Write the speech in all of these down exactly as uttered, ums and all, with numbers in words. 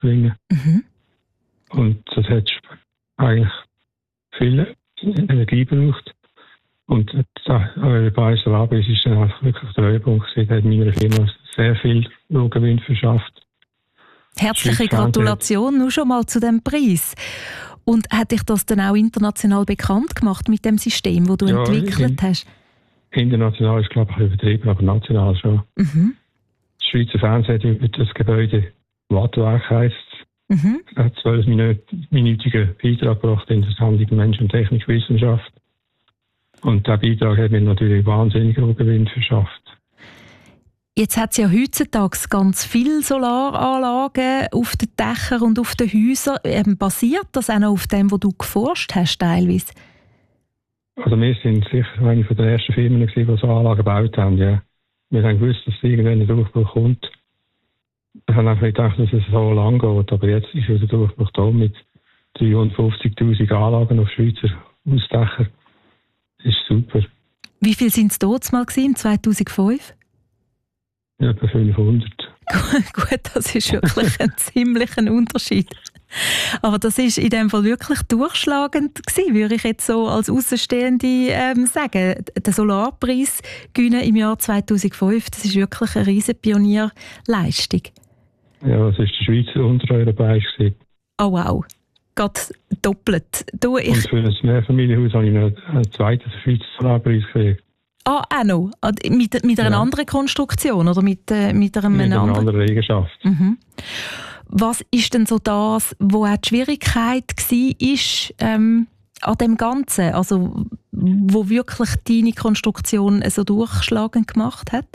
bringen. Mhm. Und das hat eigentlich viel Energie gebraucht. Und der europäische Solarpreis ist dann einfach wirklich der Höhepunkt gewesen. Der hat meiner Firma sehr viel Gewinn verschafft. Herzliche Gratulation nur schon mal zu dem Preis. Und hat dich das dann auch international bekannt gemacht mit dem System, das du ja, entwickelt in, hast? International ist, glaube ich, übertrieben, aber national schon. Mhm. Das Schweizer Fernsehen hat über das Gebäude Wattwerk heisst es. Mhm. Er hat zwölfminütigen Beitrag gebracht in das Handeln Mensch- und Technikwissenschaft. Und dieser Beitrag hat mir natürlich wahnsinnig hohen Gewinn verschafft. Jetzt hat es ja heutzutage ganz viele Solaranlagen auf den Dächern und auf den Häusern. Ähm, basiert das auch noch auf dem, was du geforscht hast, teilweise? Also wir sind sicher eine der ersten Firmen, die so Anlagen gebaut haben. Ja. Wir haben gewusst, dass irgendwann ein Durchbruch kommt. Wir haben einfach nicht gedacht, dass es so lang geht. Aber jetzt ist der Durchbruch da mit dreihundertfünfzigtausend Anlagen auf Schweizer Hausdächern. Das ist super. Wie viel waren es dort mal im zweitausendfünf? Ja, etwa fünfhundert. Gut, das ist wirklich ein ziemlicher Unterschied. Aber das ist in dem Fall wirklich durchschlagend gewesen, würde ich jetzt so als Außenstehende ähm, sagen. Der Solarpreis gewinnen im Jahr zweitausendfünf, das ist wirklich eine riesen Pionierleistung. Ja, das war der Schweizer untereuropäisch. Oh wow, gerade doppelt. Du, ich Und für ein Mehrfamilienhaus habe ich noch einen zweiten Schweizer Solarpreis gekriegt. Ah, auch noch? Mit, mit einer ja. anderen Konstruktion oder mit, äh, mit, einem mit einer anderen... anderen Eigenschaft. Mhm. Was ist denn so das, wo auch die Schwierigkeit war ähm, an dem Ganzen? Also, wo wirklich deine Konstruktion so durchschlagend gemacht hat?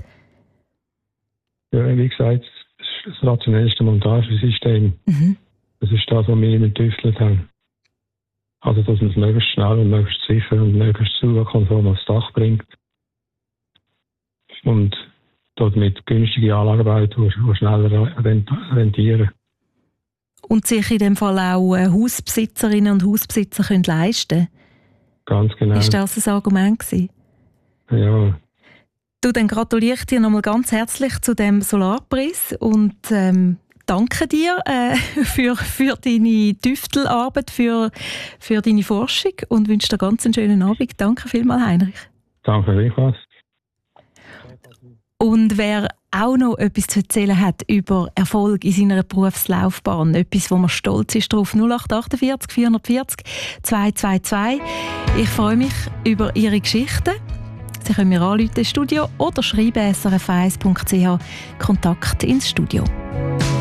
Ja, wie gesagt, das ist das rationellste Montagesystem. Mhm. Das ist das, was wir immer getüftelt haben. Also, dass man es möglichst schnell und möglichst sicher und möglichst zukonform aufs Dach bringt. Und dort mit günstigen Anlagen baut, die schneller rentieren. Und sich in dem Fall auch Hausbesitzerinnen und Hausbesitzer können leisten können? Ganz genau. Ist das ein Argument gewesen? Ja. Du, dann gratuliere ich dir nochmal ganz herzlich zu dem Solarpreis und ähm, danke dir äh, für, für deine Tüftelarbeit, für, für deine Forschung und wünsche dir ganz einen schönen Abend. Danke vielmals, Heinrich. Danke gleichfalls. Und wer auch noch etwas zu erzählen hat über Erfolg in seiner Berufslaufbahn, etwas, wo man stolz ist drauf, null acht achtundvierzig vierhundertvierzig zweihundertzweiundzwanzig. Ich freue mich über Ihre Geschichten. Sie können mir anrufen ins Studio oder schreiben s r f eins punkt c h Kontakt ins Studio.